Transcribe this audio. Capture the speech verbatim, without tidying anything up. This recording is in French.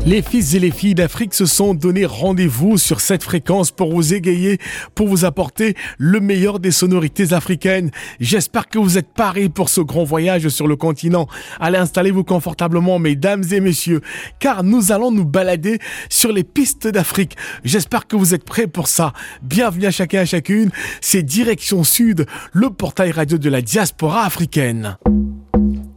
Les fils et les filles d'Afrique se sont donné rendez-vous sur cette fréquence pour vous égayer, pour vous apporter le meilleur des sonorités africaines. J'espère que vous êtes parés pour ce grand voyage sur le continent. Allez, installez-vous confortablement, mesdames et messieurs, car nous allons nous balader sur les pistes d'Afrique. J'espère que vous êtes prêts pour ça. Bienvenue à chacun et à chacune. C'est Direction Sud, le portail radio de la diaspora africaine.